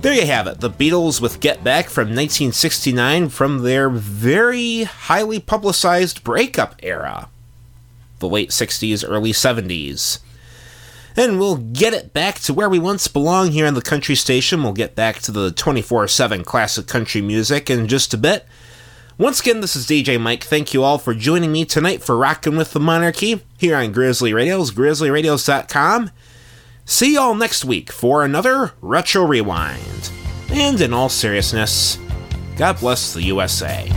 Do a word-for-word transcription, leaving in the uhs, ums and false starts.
There you have it, the Beatles with Get Back from nineteen sixty-nine, from their very highly publicized breakup era, the late sixties, early seventies. And we'll get it back to where we once belong here on the Country Station. We'll get back to the twenty-four seven classic country music in just a bit. Once again, this is D J Mike. Thank you all for joining me tonight for Rockin' with the Monarchy here on Grizzly Radios, grizzly radios dot com. See y'all next week for another Retro Rewind. And in all seriousness, God bless the U S A.